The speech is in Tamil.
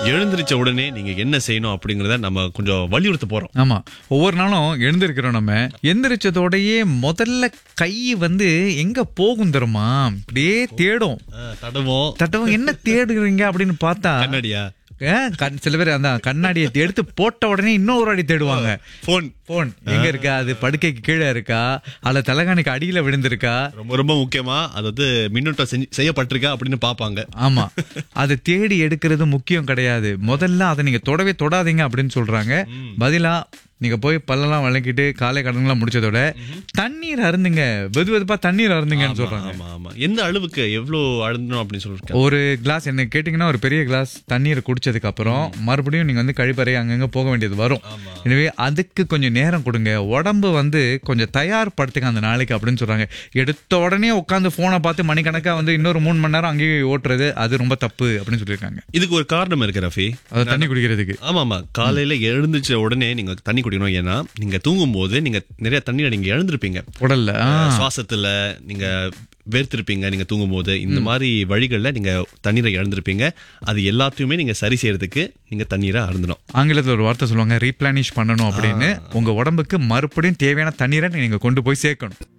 எழுந்திருச்ச உடனே நீங்க என்ன செய்யணும் அப்படிங்கறத நம்ம கொஞ்சம் வலியுறுத்த போறோம். ஆமா, ஒவ்வொரு நாளும் எழுந்திருக்கிறோம். நம்ம எந்திரிச்சதோடயே முதல்ல கை எங்க போகும் தெரியுமா, அப்படியே தேடும். தடவும் என்ன தேடுறீங்க அப்படின்னு பார்த்தா கண்ணாடியா? சில பேர் அந்த கண்ணாடியை எடுத்து போட்ட உடனே இன்னொரு அடி தேடுவாங்க. போன் எங்க இருக்கா, அது படுக்கைக்கு கீழே இருக்கா, அல்ல தலகாணிக்கு அடியில விழுந்திருக்கா, ரொம்ப ரொம்ப முக்கியமா அதாவது மின்னூட்டம் செய்யப்பட்டிருக்கா அப்படின்னு பாப்பாங்க. ஆமா, அதை தேடி எடுக்கிறது முக்கியம் கிடையாது. முதல்ல அதை நீங்க தொடவே தொடாதீங்க அப்படின்னு சொல்றாங்க. பதிலா நீங்க போய் பல்லெல்லாம் விளக்கிட்டு காலை கடன்லாம் முடிச்சதோட தண்ணீர் அருந்துங்க, வெது வெதுப்பா தண்ணீர் அருந்துங்கன்னு சொல்றாங்க. எந்த அளவுக்கு எவ்வளவு அருந்தணும் அப்படின்னு சொல்லிருக்கேன். ஒரு கிளாஸ் என்ன கேட்டீங்கன்னா, ஒரு பெரிய கிளாஸ் தண்ணீரை குடிச்சதுக்கு அப்புறம் மறுபடியும் நீங்க கழிப்பறை அங்கங்க போக வேண்டியது வரும். எனவே அதுக்கு கொஞ்சம் நேரம் கொடுங்க, உடம்பு கொஞ்சம் தயார்படுத்துங்க அந்த நாளைக்கு அப்படின்னு சொல்றாங்க. எடுத்த உடனே உட்காந்து போனை பார்த்து மணிக்கணக்கா இன்னொரு 3 மணி நேரம் அங்கேயே ஓட்டுறது, அது ரொம்ப தப்பு அப்படின்னு சொல்லியிருக்காங்க. இதுக்கு ஒரு காரணம் இருக்கு ரஃபி, அது தண்ணி குடிக்கிறதுக்கு. ஆமா, காலையில எழுந்துச்ச உடனே நீங்க தண்ணி குடிக்கணும். ஏன்னா நீங்க தூங்கும் போது நீங்க நிறைய தண்ணீரை நீங்க எழுந்திருப்பீங்க உடல்ல, சுவாசத்துல நீங்க வேர்த்திருப்பீங்க. நீங்க தூங்கும் போது இந்த மாதிரி வழிகள்ல நீங்க தண்ணீரை இழந்திருப்பீங்க. அது எல்லாத்தையுமே நீங்க சரி செய்யறதுக்கு நீங்க தண்ணீரை அருந்தணும். ஆங்கிலத்துல ஒரு வார்த்தை சொல்லுவாங்க, ரீப்ளானிஷ் பண்ணணும் அப்படின்னு. உங்க உடம்புக்கு மறுபடியும் தேவையான தண்ணீரை நீங்க கொண்டு போய் சேர்க்கணும்.